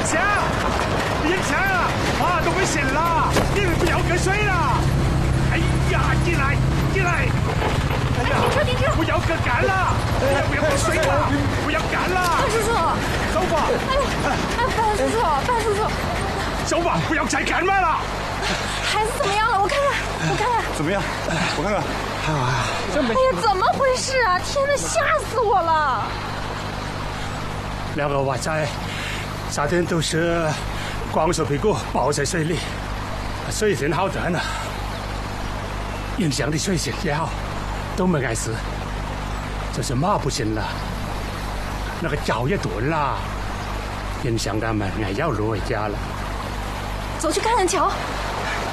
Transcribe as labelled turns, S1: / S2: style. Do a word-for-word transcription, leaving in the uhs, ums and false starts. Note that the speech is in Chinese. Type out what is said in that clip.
S1: 强，英强啊，妈都没醒了，你们不要瞌睡了。哎呀，进来，进来。哎呀，
S2: 停车，停车！
S1: 不要搁干了，不要瞌睡了，不要干了。
S2: 范叔叔，
S1: 走吧。
S2: 哎呀，哎，范叔叔，范叔叔，
S1: 走吧，不要再干嘛了。
S2: 孩子怎么样了？我看看，我看看。
S1: 怎么样？我看看。还好啊。
S2: 哎呀，怎么回事啊？天哪，吓死我了！
S1: 两个娃仔夏天都是光着屁股泡在水里，水性好淡啊，影响的水性也好，都没碍事。就是马不行了，那个脚也断了，影响他们俺要路回家了。
S2: 走去看看桥。